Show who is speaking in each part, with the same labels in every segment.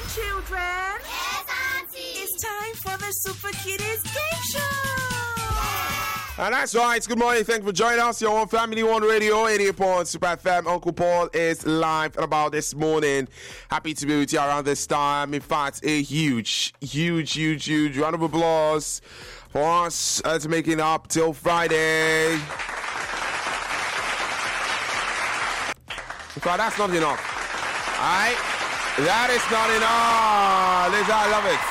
Speaker 1: children.
Speaker 2: Yes, Auntie.
Speaker 1: It's time for the Super Kiddies Game Show.
Speaker 3: And that's right. Good morning. Thanks for joining us. You're on Family One Radio, 88 Super FM. Uncle Paul is live about this morning. Happy to be with you around this time. In fact, a huge round of applause for us to make it up till Friday. In fact, that's not enough. Alright? That is not enough. Lisa, I love it.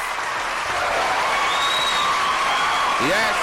Speaker 3: Yes.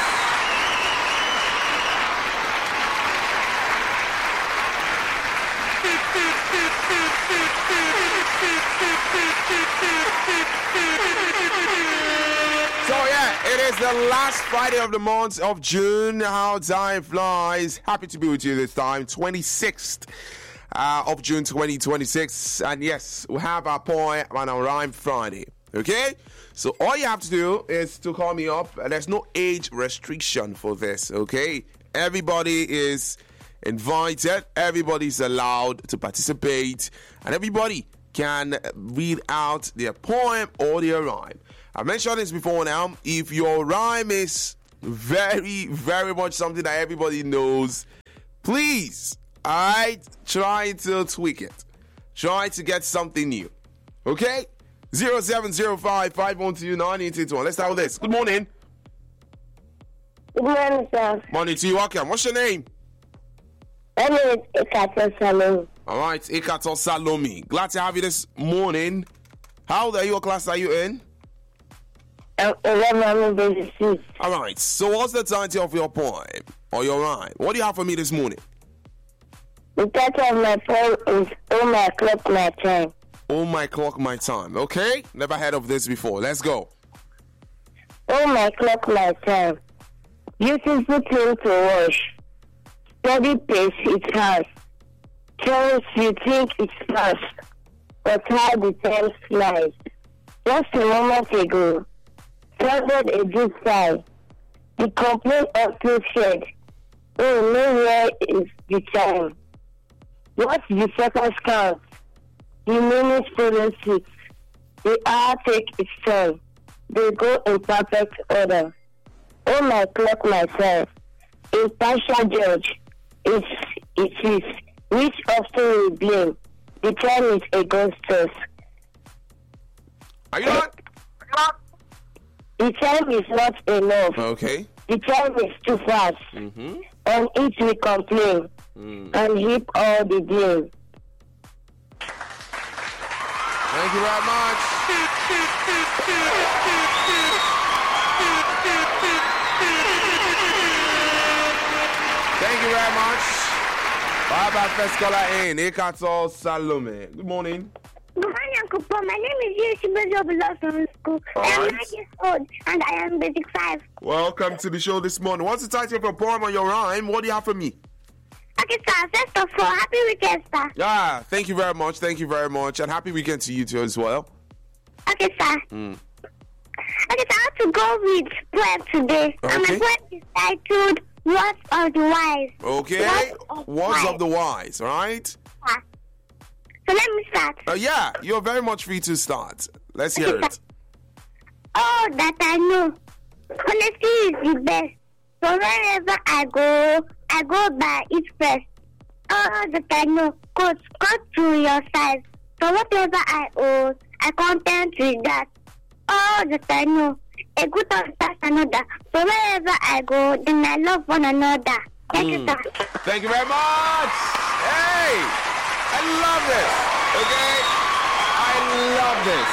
Speaker 3: So yeah, it is the last Friday of the month of June. How time flies. Happy to be with you this time, 26th of June 2026. And yes, we have our poem and our rhyme Friday. Okay? So all you have to do is to call me up. There's no age restriction for this. Okay? Everybody is invited. Everybody's allowed to participate. And everybody can read out their poem or their rhyme. I mentioned this before now. If your rhyme is very much something that everybody knows, please, try to tweak it. Try to get something new. Okay? 0705-512-9881. Let's start with this. Good morning.
Speaker 4: Good morning, sir.
Speaker 3: Morning to you. Welcome. What's your name?
Speaker 4: My name is Ekato Salome.
Speaker 3: All right, Ekato Salome. Glad to have you this morning. How old are you? What class are you in?
Speaker 4: I'm 11 baby 6.
Speaker 3: All right, so what's the title of your poem or your rhyme? What do you have for me this morning?
Speaker 4: The title of my poem is Oh My Clock, My Time.
Speaker 3: Oh My Clock, My Time. Okay, never heard of this before. Let's go.
Speaker 4: Oh my clock, my time. Beautiful thing to wash. Steady pace it has. Chance you think it's fast, but how the time flies. Just a moment ago, sounded a good sigh. The complaint of two said, oh, nowhere is the time. What's the seconds count? The minutes follow 6. The hour take its turn. They go in perfect order. Oh my clock, myself. Impartial judge. It is. Which often we blame. The time is Augustus.
Speaker 3: Are you not?
Speaker 4: The time is not enough.
Speaker 3: Okay.
Speaker 4: The time is too fast.
Speaker 3: Mm-hmm.
Speaker 4: On it we complain. And heap all the blame.
Speaker 3: Thank you very much. Thank you very much. Bye bye, first caller in. Ekato Salome. Good morning.
Speaker 5: Good morning, Uncle Paul. My name is Yushibazo Below from school. I am 9 years old and I am basic 5.
Speaker 3: Welcome to the show this morning. What's the title of your poem or your rhyme? What do you have for me?
Speaker 5: Okay, sir. First of all, happy weekend, sir.
Speaker 3: Yeah, thank you very much. Thank you very much. And happy weekend to you too as well.
Speaker 5: Okay, sir. Okay, so I have to go with poem today.
Speaker 3: Okay.
Speaker 5: And my poem is titled Words of the Wise.
Speaker 3: Okay. Words of the Wise, right?
Speaker 5: Sir. So let me start.
Speaker 3: Yeah, you're very much free to start. Let's hear it.
Speaker 5: All that I know, honesty is the best. So wherever I go by it first. All that I know, cut through your size. So whatever I owe, I content with that. All that I know, a good understands another. So wherever I go, then I love one another. Thank you, sir.
Speaker 3: Thank you very much. Hey, I love this. Okay, I love this.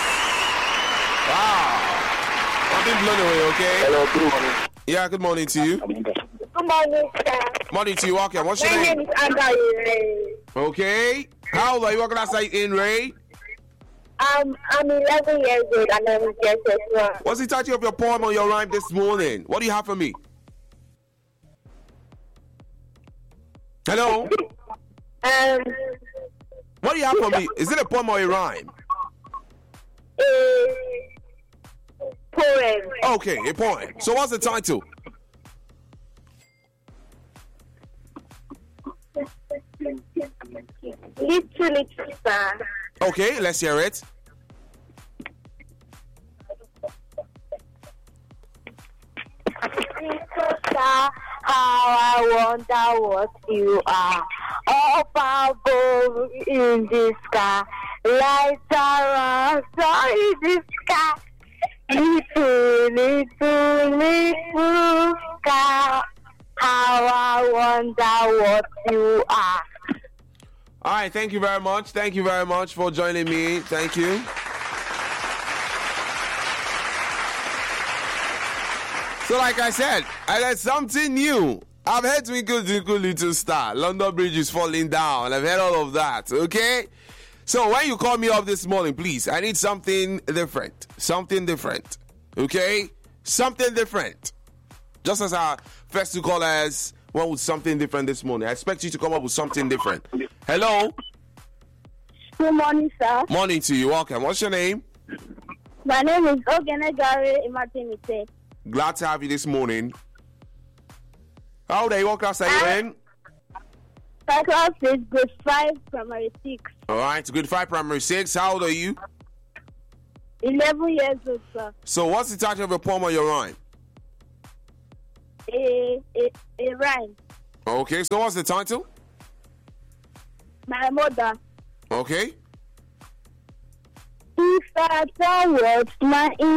Speaker 3: Wow, I've been blown away. Okay.
Speaker 6: Hello, good morning.
Speaker 3: Yeah, good morning to you.
Speaker 5: Good morning, sir.
Speaker 3: Morning to you. Welcome. What's your
Speaker 5: My
Speaker 3: name?
Speaker 5: name is Anga.
Speaker 3: Okay. How old are you? What can I say in Ray?
Speaker 5: I'm 11 years old and I'm just as well.
Speaker 3: What's the title of your poem or your rhyme this morning? What do you have for me? Hello? What do you have for me? Is it a poem or a rhyme?
Speaker 5: Poem.
Speaker 3: Okay, a poem. So what's the title?
Speaker 5: Little star.
Speaker 3: Okay, let's hear it.
Speaker 4: star. How I wonder what you are. Up above in the sky. Lights around, so in the sky. Little, little, little sky. How I wonder what you are.
Speaker 3: All right, thank you very much. Thank you very much for joining me. Thank you. So like I said, I got something new. I've heard Twinkle Twinkle Little Star. London Bridge is falling down. I've heard all of that, okay? So when you call me up this morning, please, I need something different. Something different, okay? Something different. Just as our first two callers went with something different this morning, I expect you to come up with something different. Hello?
Speaker 4: Good morning, sir.
Speaker 3: Morning to you. Welcome. What's your name?
Speaker 4: My name is Ogenegare Imatinite.
Speaker 3: Glad to have you this morning. How old are you? What class are you in?
Speaker 4: My class is grade 5, primary 6.
Speaker 3: All right, grade 5, primary 6. How old are you?
Speaker 4: 11 years old, sir.
Speaker 3: So what's the title of your poem or your rhyme?
Speaker 4: A rhyme.
Speaker 3: Okay, so what's the title?
Speaker 4: My mother.
Speaker 3: Okay.
Speaker 4: If I tell what's my